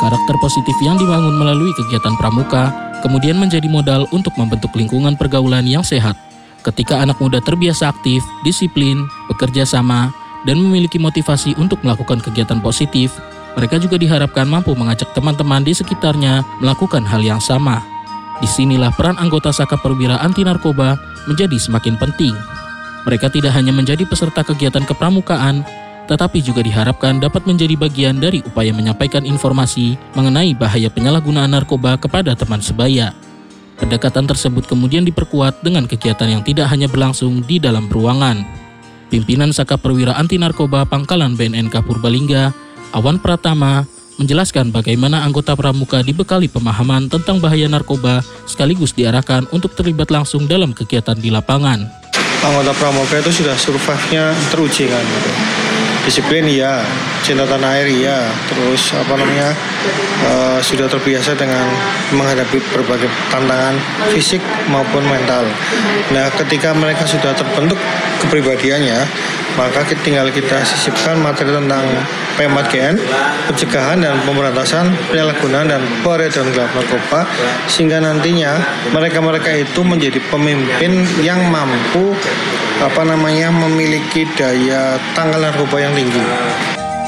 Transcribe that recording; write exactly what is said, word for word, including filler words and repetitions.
karakter positif yang dibangun melalui kegiatan pramuka kemudian menjadi modal untuk membentuk lingkungan pergaulan yang sehat. Ketika anak muda terbiasa aktif, disiplin, bekerja sama, dan memiliki motivasi untuk melakukan kegiatan positif, mereka juga diharapkan mampu mengajak teman-teman di sekitarnya melakukan hal yang sama. Disinilah peran anggota Saka Perwira Anti Narkoba menjadi semakin penting. Mereka tidak hanya menjadi peserta kegiatan kepramukaan, tetapi juga diharapkan dapat menjadi bagian dari upaya menyampaikan informasi mengenai bahaya penyalahgunaan narkoba kepada teman sebaya. Pendekatan tersebut kemudian diperkuat dengan kegiatan yang tidak hanya berlangsung di dalam ruangan. Pimpinan Saka Perwira Anti Narkoba Pangkalan B N N K Purbalingga, Awan Pratama, menjelaskan bagaimana anggota pramuka dibekali pemahaman tentang bahaya narkoba sekaligus diarahkan untuk terlibat langsung dalam kegiatan di lapangan. Anggota pramuka itu sudah survive-nya teruji kan gitu. Disiplin iya, cinta tanah air iya, terus apa namanya uh, sudah terbiasa dengan menghadapi berbagai tantangan fisik maupun mental. Nah, ketika mereka sudah terbentuk kepribadiannya, maka tinggal kita sisipkan materi tentang P empat G N, pencegahan dan pemberantasan penyalahgunaan dan peredaran gelap narkoba, sehingga nantinya mereka-mereka itu menjadi pemimpin yang mampu apa namanya memiliki daya tangkal narkoba yang tinggi.